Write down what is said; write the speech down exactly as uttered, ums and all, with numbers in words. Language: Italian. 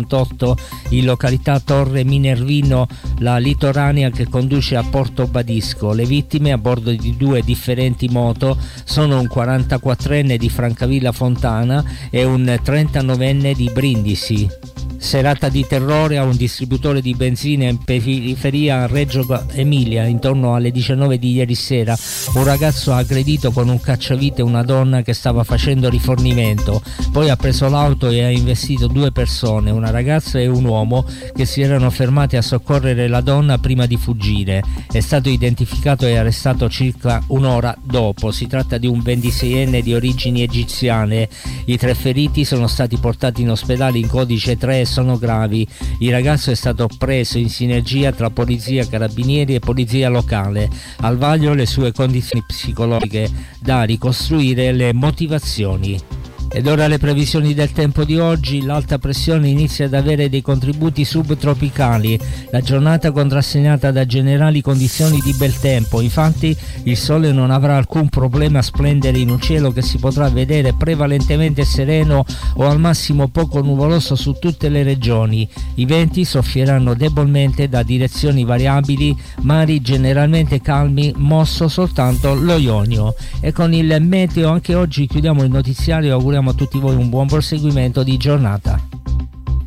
in località Torre Minervino, la litoranea che conduce a Porto Badisco. Le vittime, a bordo di due differenti moto, sono un quarantaquattrenne di Francavilla Fontana e un trentanovenne di Brindisi. Serata di terrore a un distributore di benzina in periferia a Reggio Emilia. Intorno alle diciannove di ieri sera un ragazzo ha aggredito con un cacciavite una donna che stava facendo rifornimento, poi ha preso l'auto e ha investito due persone, una ragazza e un uomo, che si erano fermati a soccorrere la donna prima di fuggire. È stato identificato e arrestato circa un'ora dopo. Si tratta di un ventiseienne di origini egiziane. I tre feriti sono stati portati in ospedale in codice tre e sono gravi. Il ragazzo è stato preso in sinergia tra polizia, carabinieri e polizia locale. Al vaglio le sue condizioni psicologiche, da ricostruire le motivazioni. Ed ora le previsioni del tempo di oggi. L'alta pressione inizia ad avere dei contributi subtropicali. La giornata contrassegnata da generali condizioni di bel tempo. Infatti il sole non avrà alcun problema a splendere in un cielo che si potrà vedere prevalentemente sereno o al massimo poco nuvoloso su tutte le regioni. I venti soffieranno debolmente da direzioni variabili, mari generalmente calmi, mosso soltanto lo Ionio. E con il meteo anche oggi chiudiamo il notiziario. Auguriamo a tutti voi un buon proseguimento di giornata.